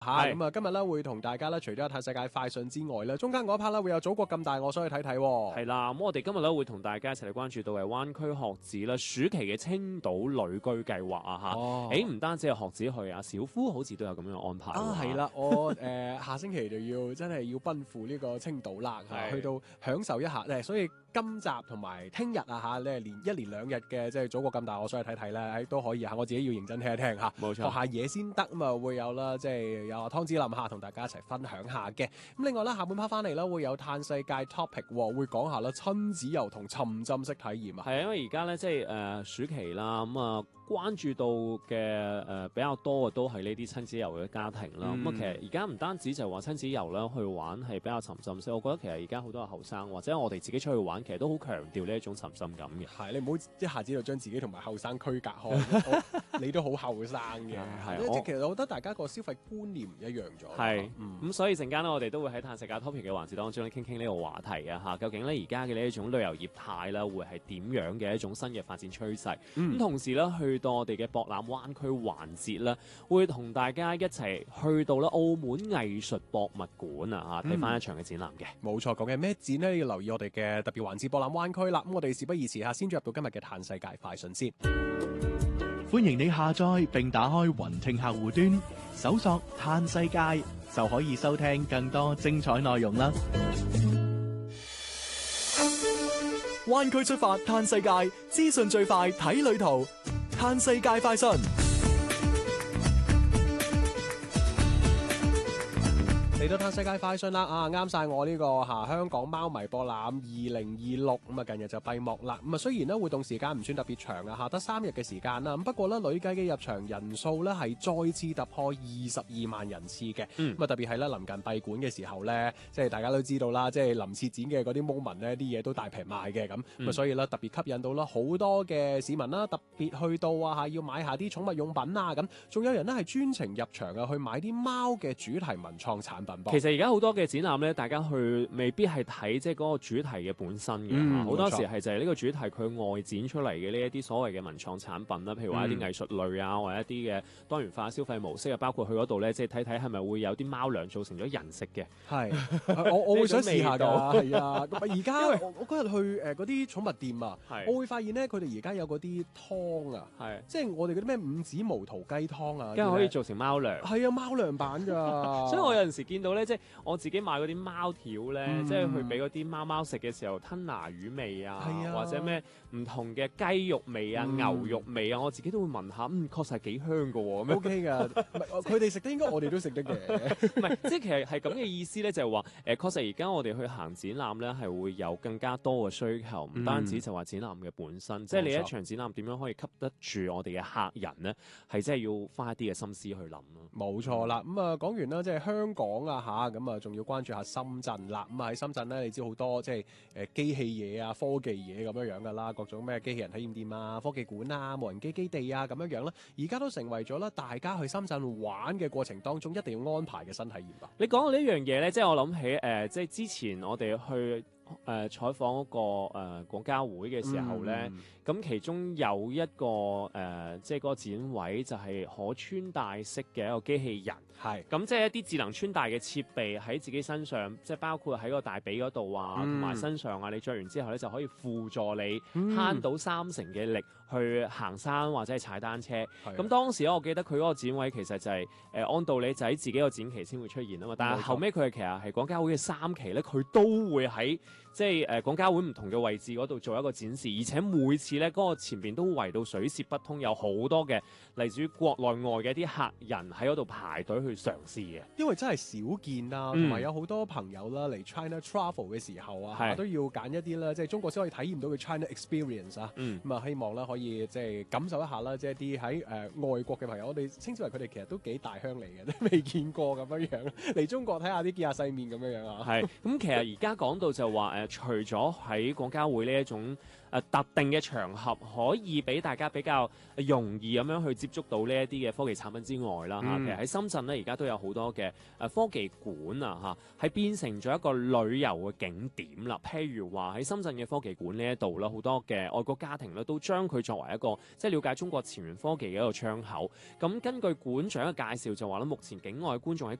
吓咁啊！今日咧會同大家咧，除咗睇世界快訊之外咧，中間嗰一 part 咧會有祖國咁大，我想去睇睇。 係啦，咁我哋今日咧會同大家一齊嚟關注到係灣區學子啦，暑期嘅青島旅居計劃啊吓。唔單止係學子去啊，小夫好似都有咁樣嘅安排。 係啦，我下星期就要真係要奔赴呢個青島啦，去到享受一下咧。所以今集同埋聽日啊吓，你係一連2日嘅即係祖國咁大，我想去睇睇咧，都可以吓。我自己要認真聽一聽吓， 冇錯， 學下嘢先得咁啊，會有啦，即係有湯子林同大家一齊分享下嘅。咁另外咧，下半 part 翻嚟啦，會有嘆世界 topic， 會講下啦親子遊同沉浸式體驗啊。 係啊，因為而家咧即係暑期啦，咁啊關注到嘅比較多嘅都係呢啲親子遊嘅家庭啦。咁其實而家唔單止就係話親子遊啦，去玩係比較沉浸式。我覺得其實而家好多後生或者我哋自己出去玩，其實都好強調呢一種沉浸感嘅。 係，你唔好一下子就將自己同埋後生區隔開。你都好後生嘅，其實我覺得大家個消費觀念唔一樣咗。 係，咁所以陣間咧，我哋都會喺嘆世界 topic 嘅環節當中咧，傾傾呢個話題啊嚇。究竟咧而家嘅呢一種旅遊業態啦，會係點樣嘅一種新嘅發展趨勢？咁同時咧，去到我哋嘅博覽灣區環節咧，會同大家一齊去到咧澳門藝術博物館啊嚇，睇翻一場嘅展覽嘅。 冇錯，究竟係咩展呢？要留意我哋嘅特別環節博覽灣區啦。咁我哋事不宜遲下，先進入到今日嘅嘆世界快訊先。 歡迎你下載並打開雲聽客戶端，搜索嘆世界就可以收聽更多精彩內容啦。 灣區出發嘆世界，資訊最快睇旅途，嘆世界快訊。 嚟到嘆世界快訊啦，啱晒我呢個香港貓迷博覽2026咁啊，近日就閉幕啦。咁啊，雖然咧活動時間唔算特別長啊，得3日嘅時間啦。咁不過咧，累計嘅入場人數咧係再次突破22萬人次嘅。咁啊，特別係咧臨近閉館嘅時候咧，即係大家都知道啦，即係臨設展嘅嗰啲 moment 咧，啲嘢都大平賣嘅咁。咁所以咧特別吸引到啦好多嘅市民啦，特別去到要買下啲寵物用品啊咁。仲有人咧係專程入場去買啲貓嘅主題文創產品。 其實而家好多嘅展覽咧，大家去未必係睇即係嗰個主題嘅本身嘅，好多時係就係呢個主題佢外展出嚟嘅呢一啲所謂嘅文創產品啦，譬如話一啲藝術類啊，或者一啲嘅多元化消費模式啊，包括去嗰度咧，即係睇睇係咪會有啲貓糧做成咗人食嘅。 係，我會想試下㗎，係啊。而家我嗰日去嗰啲寵物店啊，我會發現咧，佢哋而家有嗰啲湯啊，即係我哋嗰啲咩五指毛桃雞湯啊， 跟住可以做成貓糧。 係啊，貓糧版㗎。 所以我有陣時見到咧，即係我自己買嗰啲貓條咧，即係去俾嗰啲貓貓食嘅時候，吞拿魚味啊，或者咩唔同嘅雞肉味啊、牛肉味啊，我自己都會聞下，確實係幾香㗎喎。 OK 㗎，佢哋食得應該我哋都食得嘅。 唔係，即係其實係咁嘅意思咧，就係話確實而家我哋去行展覽咧，係會有更加多嘅需求，唔單止就話展覽嘅本身，即係你一場展覽點樣可以吸得住我哋嘅客人咧，係真係要花一啲嘅心思去諗咯。 冇錯啦，咁啊講完啦，即係香港啊咁啊仲要關注下深圳啦。咁啊喺深圳咧，你知好多即係機器嘢啊、科技嘢咁樣噶啦，各種咩機器人體驗店啊、科技館啊、無人機基地啊咁樣啦，而家都成為咗啦大家去深圳玩嘅過程當中一定要安排嘅新體驗吧。 你講到呢樣嘢咧，即係我諗起即係之前我哋去採訪嗰個廣交會嘅時候咧，咁其中有一個即係嗰個展位就係可穿戴式嘅一個機器人，咁即係一啲智能穿戴嘅設備喺自己身上，即係包括喺個大髀嗰度啊，同埋身上啊，你着完之後咧就可以輔助你慳到30%嘅力去行山或者係踩單車。咁當時我記得佢嗰個展位其實就係按道理就喺自己個展期先會出現啊嘛，但係後尾佢其實係廣交會嘅3期咧，佢都會喺即係廣交會唔同嘅位置嗰度做一個展示，而且每次咧嗰個前邊都圍到水泄不通，有好多嘅嚟自於國內外嘅一啲客人喺嗰度排隊去嘗試嘅。 因為真係少見啦，同埋有好多朋友啦嚟 China Travel 嘅時候啊，都要揀一啲啦，即係中國先可以體驗到嘅 China Experience 啊。咁啊，希望啦可以即係感受一下啦，即係啲喺外國嘅朋友，我哋稱之為佢哋其實都幾大鄉嚟嘅，都未見過咁樣樣嚟中國睇下啲見下世面咁樣樣啊。 係咁，其實而家講到就話除咗喺廣交會呢一種特定嘅場合，可以俾大家比較容易咁樣去接觸到呢一啲嘅科技產品之外啦，其實喺深圳咧，而家都有好多嘅科技館啊嚇，係變成咗一個旅遊嘅景點啦。譬如話喺深圳嘅科技館呢一度啦，好多嘅外國家庭咧都將佢作為一個即係了解中國前沿科技嘅一個窗口。咁根據館長嘅介紹就話咧，目前境外觀眾喺